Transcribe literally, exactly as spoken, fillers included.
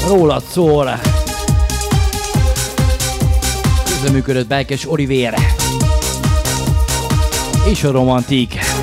Rólad szól. Közreműködött Belkes Olivér és a Romantik.